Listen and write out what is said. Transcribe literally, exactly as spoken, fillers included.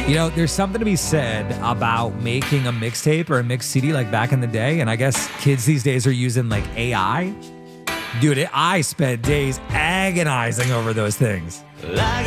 You know, there's something to be said about making a mixtape or a mix C D like back in the day. And I guess kids these days are using like A I. Dude, I spent days agonizing over those things. Like